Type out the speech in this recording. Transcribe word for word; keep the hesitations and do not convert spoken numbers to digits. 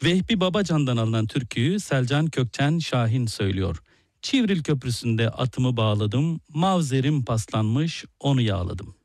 Vehbi Babacan'dan alınan türküyü Selcan Kökçen Şahin söylüyor. Çivril Köprüsü'nde atımı bağladım, mavzerim paslanmış onu yağladım.